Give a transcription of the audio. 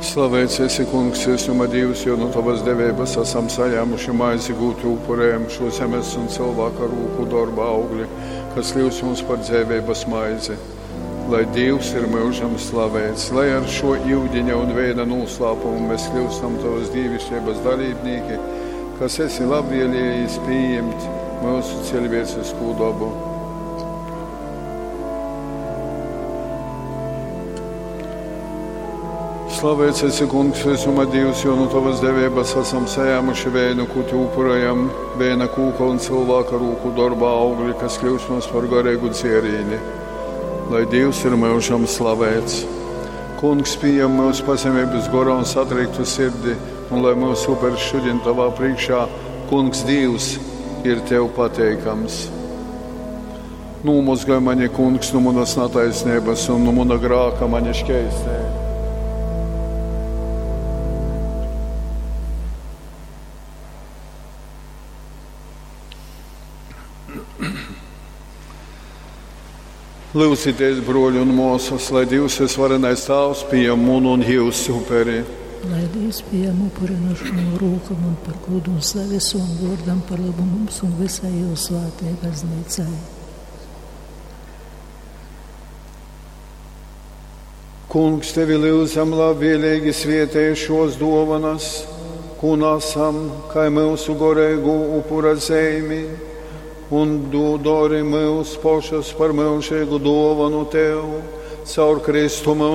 Slavēts esi, Kungs, Jēzuma Dievs, jo no tavas devības esam saņēmuši maizi gūtu upurējumu šo zemes un cilvēka rūku darba augļi, kas kļūs mums par dzīvības maizi. Lai Dievs ir mūžam slavēts, lai ar šo ūdeņa un vēja noslēpumu mēs kļūstam tavas dievišķības dalībnieki, kas esi labvēlējis pieņemt mūsu cilvēcisku dabu. Slavēts esi, Kungs, Jēzuma Dievs, jo no tavas devības esam saņēmuši vēja kūtu upurējumu, vēja kūka un cilvēka rūku darba augļi, kas kļūs mums par garīgu dzērīni. Lai Dievs ir mūžam slavēts. Kungs, pieņem mūsu pazemības gorā un satriektu sirdi, un lai mūsu upurs šodien tavā priekšā, Kungs Dievs, ir tev pateikams. Nūmozgaj mani, Kungs, no manas netaisnības un no mana grāka mani šķēstē. Lūsieties, broļi un mūsas, lai Dievs visvarenais Tēvs pieņem mūnu un jūsu upuri. Lai Dievs pieņem upuri no šūnu rūkam un par godu un slaves un vārdam par labu mums un visai jau svētai baznīcai. Kungs, tevi lūdzam labvēlīgi svietēji šos dovanas, ko nesam, kā mūsu gorēgu upura zeimi, un dori mūs pašus par mūžīgu dovanu tev, caur Kristu mūsu